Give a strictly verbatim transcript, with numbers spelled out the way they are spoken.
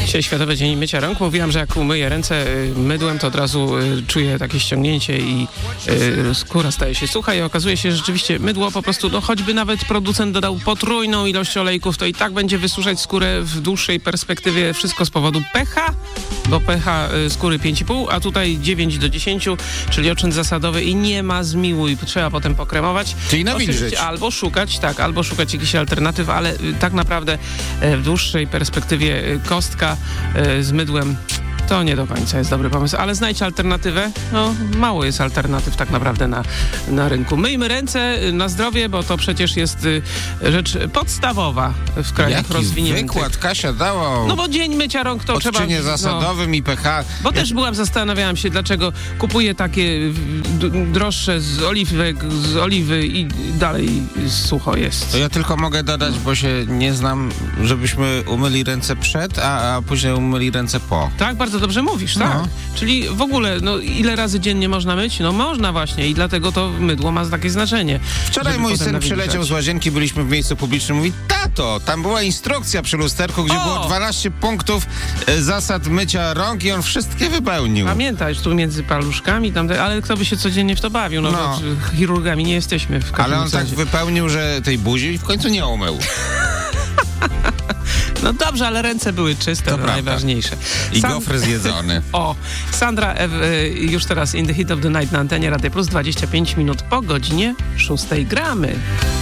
Dzisiaj Światowy Dzień Mycia Rąk. Mówiłam, że jak umyję ręce mydłem, to od razu czuję takie ściągnięcie i skóra staje się sucha i okazuje się, że rzeczywiście mydło po prostu, no choćby nawet producent dodał potrójną ilość olejków, to i tak będzie wysuszać skórę w dłuższej perspektywie. Wszystko z powodu pH, bo pH skóry pięć i pół, a tutaj dziewięć do dziesięciu, czyli oczyn zasadowy i nie ma zmiłuj. Trzeba potem pokremować. Czyli nawilżyć. Albo szukać, tak, albo szukać jakichś alternatyw, ale tak naprawdę w dłuższej perspektywie kostka z mydłem to nie do końca jest dobry pomysł, ale znajdź alternatywę. No, mało jest alternatyw tak naprawdę na, na rynku. Myjmy ręce na zdrowie, bo to przecież jest y, rzecz podstawowa w krajach Jaki rozwiniętych. wykład Kasia dała? No bo dzień mycia rąk to trzeba... Odczynie zasadowym no, i pH. Bo też byłam, zastanawiałam się, dlaczego kupuję takie d- droższe z oliwek, z oliwy i dalej sucho jest. To ja tylko mogę dodać, bo się nie znam, żebyśmy umyli ręce przed, a, a później umyli ręce po. Tak, bardzo dobrze mówisz, tak? No. Czyli w ogóle, no ile razy dziennie można myć? No można właśnie i dlatego to mydło ma takie znaczenie. Wczoraj mój syn przyleciał z łazienki, byliśmy w miejscu publicznym, mówi: tato, tam była instrukcja przy lusterku, gdzie O! było dwanaście punktów e, zasad mycia rąk i on wszystkie wypełnił. Pamiętaj, tu między paluszkami, tam, ale kto by się codziennie w to bawił? No, No. bo chirurgami nie jesteśmy w każdym Ale on tak razie. wypełnił, że tej buzi w końcu nie umył. No dobrze, ale ręce były czyste, to, to najważniejsze. I San... gofry zjedzony. O, Sandra Ew, już teraz In the Heat of the Night na antenie Radia Plus, dwadzieścia pięć minut po godzinie szóstej gramy.